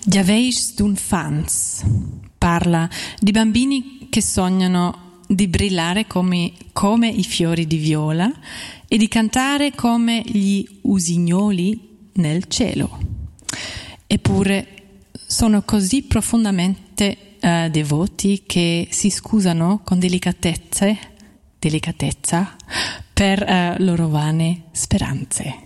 Giaveis d'un fans parla di bambini che sognano di brillare come i fiori di viola e di cantare come gli usignoli nel cielo. Eppure sono così profondamente devoti che si scusano con delicatezza per loro vane speranze.